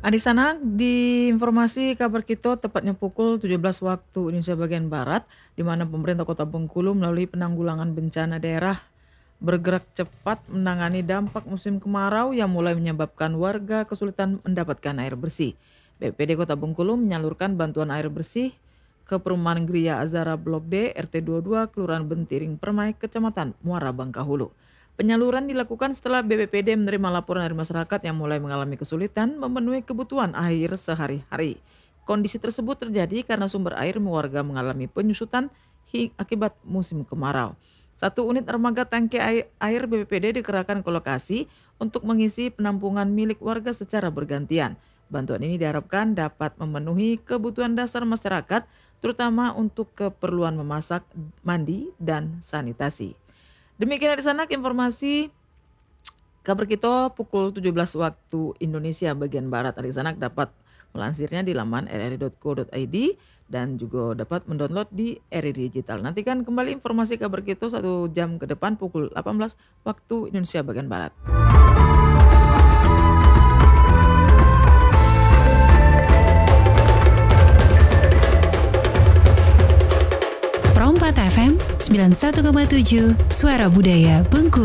Di sana di informasi kabar kita tepatnya pukul 17 waktu Indonesia bagian Barat, di mana pemerintah Kota Bengkulu melalui penanggulangan bencana daerah bergerak cepat menangani dampak musim kemarau yang mulai menyebabkan warga kesulitan mendapatkan air bersih. BPD Kota Bengkulu menyalurkan bantuan air bersih ke perumahan Gria Azara Blok D, RT 22, Kelurahan Bentiring Permai, Kecamatan Muara Bangkahulu. Penyaluran dilakukan setelah BPPD menerima laporan dari masyarakat yang mulai mengalami kesulitan memenuhi kebutuhan air sehari-hari. Kondisi tersebut terjadi karena sumber air warga mengalami penyusutan akibat musim kemarau. 1 unit armada tangki air BPPD dikerahkan ke lokasi untuk mengisi penampungan milik warga secara bergantian. Bantuan ini diharapkan dapat memenuhi kebutuhan dasar masyarakat, terutama untuk keperluan memasak, mandi, dan sanitasi. Demikian di sana informasi kabar kita pukul 17 waktu Indonesia bagian Barat. Di sana dapat melansirnya di laman rri.co.id dan juga dapat mendownload di RRI Digital. Nantikan kembali informasi kabar kita 1 jam ke depan pukul 18 waktu Indonesia bagian Barat. Pro 4 FM 91,7 Suara Budaya Bengkulu.